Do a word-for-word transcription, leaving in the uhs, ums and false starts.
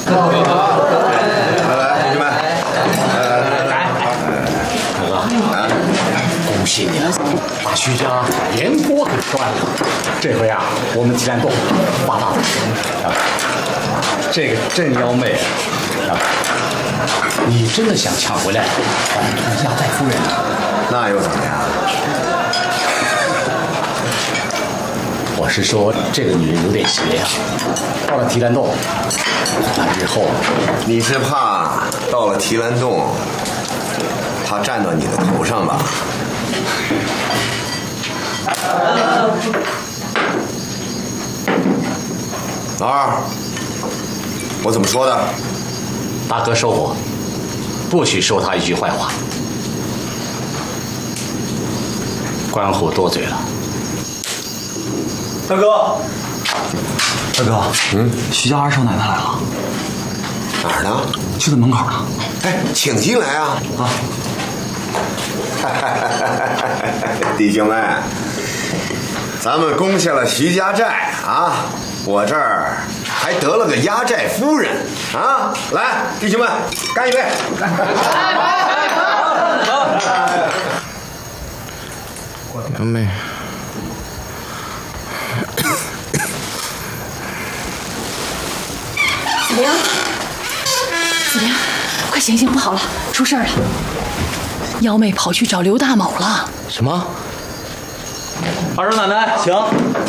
来来，同学们，来来大哥，恭喜你了，把徐家连锅给端了。这回啊，我们提篮洞发大财了。这个镇妖妹啊，你真的想抢回来当压寨夫人？ 那又怎么样？ 我是说，这个女人有点邪呀、啊。到了提篮洞，那日后， 你是怕到了提篮洞，她站到你的头上吧？老二，我怎么说的？ 大哥收我，不许说他一句坏话。关虎多嘴了。 大哥，大哥，嗯，徐家二少奶奶来了。 哪儿呢？ 就在门口呢。 哎，请进来啊！ 啊， 弟兄们，咱们攻下了徐家寨啊！我这儿还得了个压寨夫人啊！来，弟兄们，干一杯！ 杨妹。 怎么样？怎么样？快醒醒，不好了，出事儿了！幺妹跑去找刘大某了。 什么？ 二少奶奶，请。